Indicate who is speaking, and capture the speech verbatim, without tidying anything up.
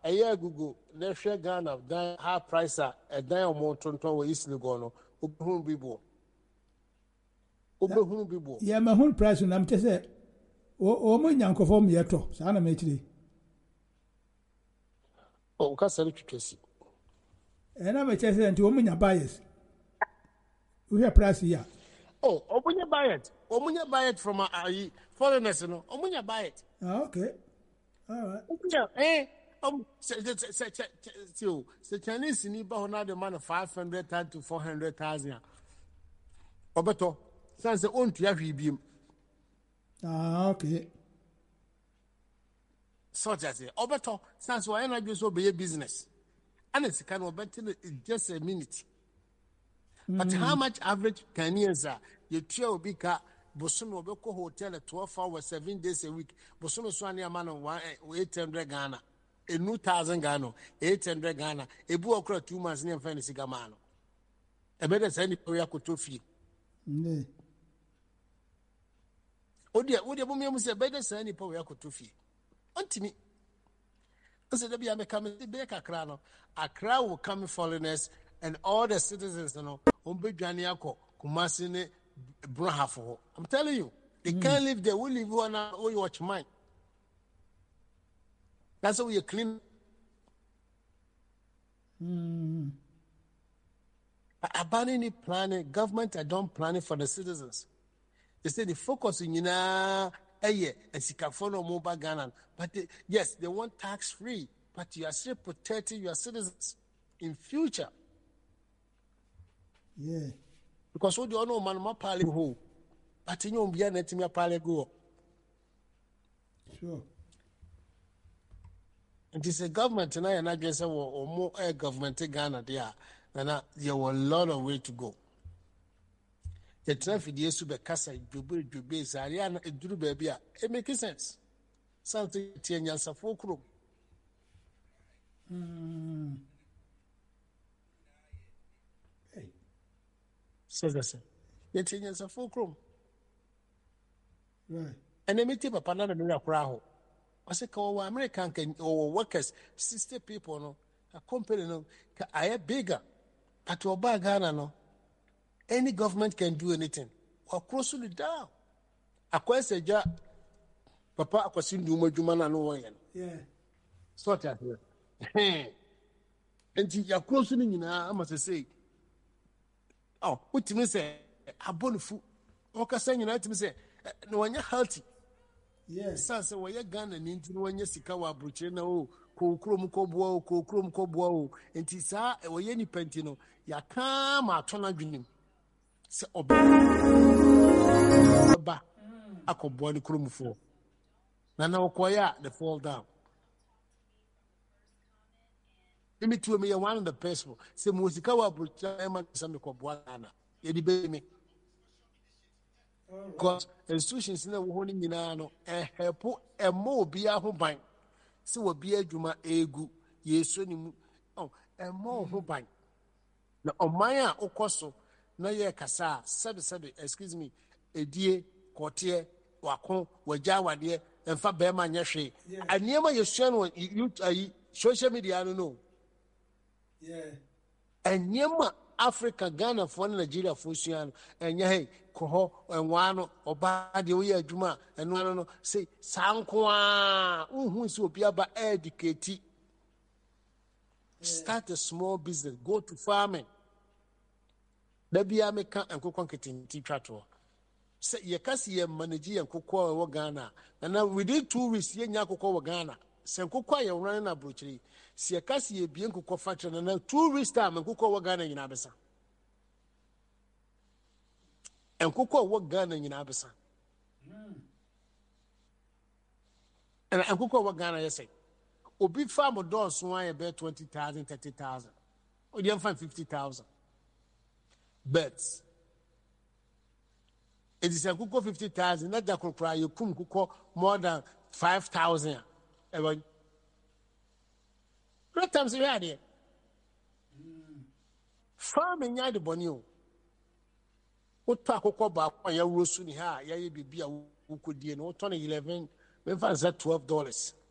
Speaker 1: a year Google, let's share Ghana, dan high price, a dan or more tonton where East Lugono, Ubun Bibo. Ubun Bibo.
Speaker 2: Yeah, my whole price, and I'm just saying, oh, my uncle for me at all. Sana Matri.
Speaker 1: Oh, Castle Tracy.
Speaker 2: And I'm a chess and to women buyers. We have price here.
Speaker 1: Oh, Omunya buy it. Omunya buy it from a foreigners, no. Omunya buy it.
Speaker 2: Okay. All right.
Speaker 1: Yeah, eh. Um, so the Chinese need about the man of five hundred thousand to four hundred thousand. Obeto, since the own to have him.
Speaker 2: Ah, okay.
Speaker 1: Such as it. Obeto, since why not just obey business. And it's kind of better in just a minute. But mm. how much average Ghanaians are? You tell Bika, Bosono Boko Hotel at twelve hours, seven days a week. Bosono Swania man on one eight hundred Ghana. A new thousand Ghana, eight hundred Ghana. A book across two months near Fancy Gamano. A better send it to Yakutofi. Oh dear, would you want me to better send it to Yakutofi? Unto me. I said, "Be a coming to Baker Crano. A crowd will come foreigners and all the citizens, you know, Umbe Janiako, Kumasine, Brahafo. I'm telling you, they mm. can't live there. We live one hour, we watch mine. That's how we clean.
Speaker 2: Mm.
Speaker 1: Abandoning planning, government are done planning for the citizens. They say the focus in you know, a year, and Sikafono mobile Ghana. But they, yes, they want tax free, but you are still protecting your citizens in future.
Speaker 2: Yeah.
Speaker 1: Because what do you know, man, my pally ho, but you know, be an etymia pally go.
Speaker 2: Sure.
Speaker 1: And it's a government, and I and I guess or more air government in Ghana there, and there were a lot of way to go. The traffic is to be Casa, Jubu, Jubu, Zariana, and Drew Baby. It makes sense. Something ten years of folk room.
Speaker 2: Hmm.
Speaker 1: Says the same. Yet ten years of folk room.
Speaker 2: Right.
Speaker 1: And they meet up a panada in a crowd. I say, call American can or workers, sixty people, no, a company, no, I am bigger. But to obey Ghana, no, any government can do anything. Or cross it down. A question, ja, Papa, a question, do more Jumana, no one.
Speaker 2: Yeah.
Speaker 1: Sort of here. And you're crossing in, I must say. Oh, what you say? A bonifu. Okay, saying you know to say, no one you're healthy.
Speaker 2: Yes.
Speaker 1: Sasa wa ya Ghana ni nti no anya sika wa abroche na o ko krom ko boa o ko krom ko boa o nti sa wa ye ni penti no ya ka ma atona dwenim se oba ba akoboa ni kromfo na na okoya the fall down. Let me tell me one of the people se mo sika wa abroche e ma se me ko boa na ye di be me. Because institutions in the warning Minano and help a more be a home bank. So will be a Juma egu, yes, oh, and more home bank. Now, on Maya Okoso, no ye Cassa, seven seven, excuse me, a dear, courtier, Wacon, Wajawa dear, and Fabema Yashi. I never your son when you social media, I don't know.
Speaker 2: Yeah.
Speaker 1: And Yama Africa, Ghana, for Nigeria, Fusian, and Yahay. Koho and one or bad the Juma and one no say Sankwa who is be about educate. Start a small business, go to farming. There be American and cook getting teacher to say ye kasi manage and cocoa Ghana. And now within two weeks, ye cocoa Ghana. Sen cocoa your running a butchery. See a kasi bien cocoa factory and now two weeks time and cocoa Ghana in Abessa. And Coco work Ghana in Abessa. And Coco work Ghana, you say. Obi farm or doors, why about twenty thousand, thirty thousand. Or you find fifty thousand. Birds. It is a Coco fifty thousand, not that could cry, you come Coco more than five thousand. What times you had here? Farming yard bonio. What talk about your Rosuni ha, ya be a who could be no twenty eleven, when fancy twelve dollars.